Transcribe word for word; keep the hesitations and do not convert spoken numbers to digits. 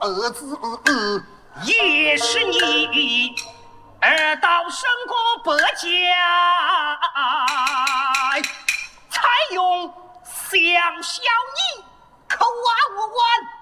儿子也是你儿到生过百家，才用想小你口啊无完。